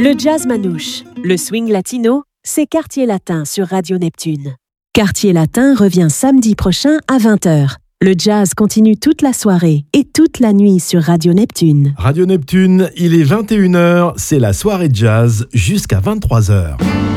Le jazz manouche, le swing latino, c'est Quartier Latin sur Radio Neptune. Quartier Latin revient samedi prochain à 20h. Le jazz continue toute la soirée et toute la nuit sur Radio Neptune. Radio Neptune, il est 21h, c'est la soirée jazz jusqu'à 23h.